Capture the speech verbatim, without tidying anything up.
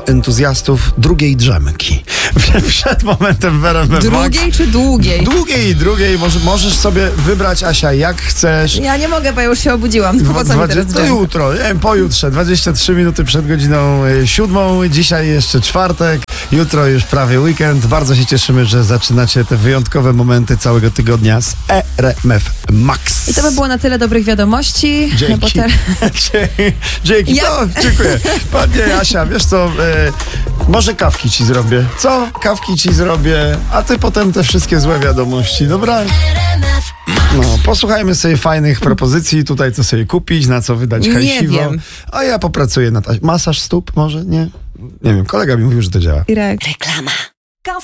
entuzjastów drugiej drzemki. Przed momentem w R M F Max. Drugiej czy długiej? Drugiej i drugiej. Może, możesz sobie wybrać, Asia, jak chcesz. Ja nie mogę, bo ja już się obudziłam. No po co mi teraz To drzemka? jutro, nie wiem, pojutrze, dwadzieścia trzy minuty przed godziną y, siódmą. Dzisiaj jeszcze czwartek, jutro już prawie weekend. Bardzo się cieszymy, że zaczynacie te wyjątkowe momenty całego tygodnia z R M F Max. I to by było na tyle dobrych wiadomości. Dzięki. No bo ter... Dzięki. Ja- No, dziękuję. Panie Asia, wiesz co, y, może kawki ci zrobię. Co? Kawki ci zrobię, a ty potem te wszystkie złe wiadomości, dobra? No, posłuchajmy sobie fajnych propozycji tutaj, co sobie kupić, na co wydać Nie hajsiwo. wiem. A ja popracuję nad... Masaż stóp może? Nie? Nie wiem, kolega mi mówił, że to działa. Irek. Reklama.